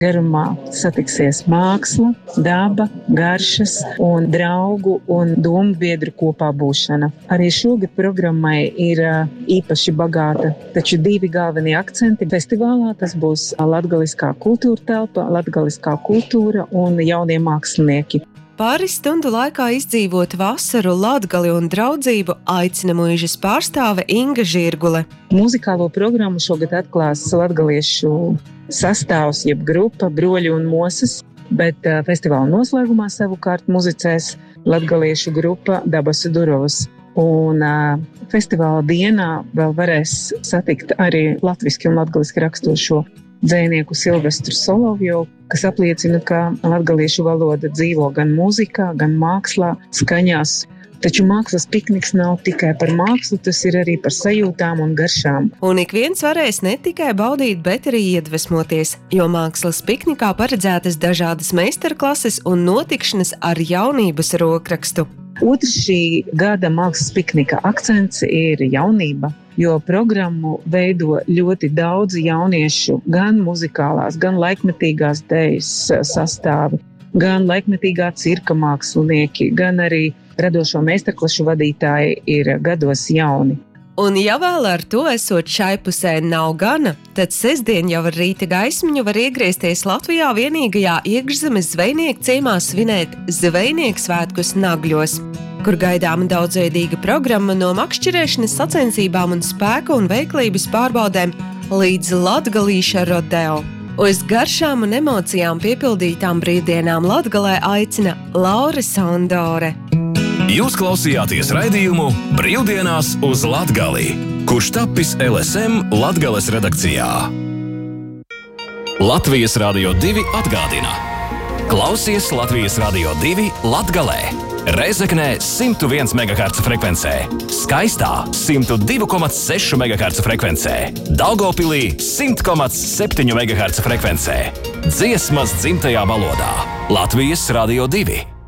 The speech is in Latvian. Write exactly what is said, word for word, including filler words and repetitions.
garumā satiksies māksla, daba, garšas un draugu un domu biedru kopā būšana. Arī šogad programmai ir īpaši bagāta, taču divi galvenie akcenti festivālā. Tas būs latgaliskā kultūra telpa, latgaliskā kultūra un jaunie mākslinieki. Pāris stundu laikā izdzīvot vasaru, Latgali un draudzību aicina mūžas pārstāve Inga Žirgule. Muzikālo programmu šogad atklās latgaliešu sastāvs, jeb grupa Broļi un Mosas, bet uh, festivāla noslēgumā savukārt muzicēs latgaliešu grupa Dabas Durovas. Un uh, festivāla dienā vēl varēs satikt arī latviski un latgaliski rakstošo dzejnieku Silvestru Solovjovu, kas apliecina, ka latgaliešu valoda dzīvo gan mūzikā, gan mākslā, skaņās. Taču mākslas pikniks nav tikai par mākslu, tas ir arī par sajūtām un garšām. Un ik viens varēs ne tikai baudīt, bet arī iedvesmoties, jo mākslas piknikā paredzētas dažādas meistarklases un notikšanas ar jaunības rokrakstu. Otrs šī gada mākslas piknika akcents ir jaunība, jo programmu veido ļoti daudz jauniešu, gan muzikālās, gan laikmetīgās dejas sastāvi, gan laikmetīgā cirka mākslinieki, gan arī radošo meistarklašu vadītāji ir gados jauni. Un ja vēl ar to esot šai pusē nav gana, tad sestdien jau ar rīta gaismiņu var iegriezties Latvijā vienīgajā iekšzemes zvejnieku ciemā svinēt Zvejnieku svētkus Nagļos, kur gaidāma daudzveidīga programma no makšķerēšanas sacensībām un spēka un veiklības pārbaudēm līdz latgalīša rodeo. Uz garšām un emocijām piepildītām brīvdienām Latgalē aicina Laura Sondore. Jūs klausījāties raidījumu Brīvdienās uz Latgali, kurš tapis L S M Latgales redakcijā. Latvijas Radio divi atgādina. Klausies Latvijas Radio divi Latgalē. Reizeknē simt viens megaherca frekvencē, Skaistā simt divi komats seši megaherca frekvencē, Daugavpilī simt komats septiņi megaherca frekvencē. Dziesmas dzimtajā valodā. Latvijas Radio divi.